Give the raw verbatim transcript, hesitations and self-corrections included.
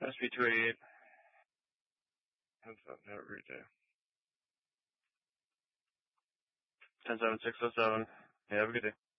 S P two eighty-eight. Have a great day. ten seven six oh seven. Yeah, have a good day.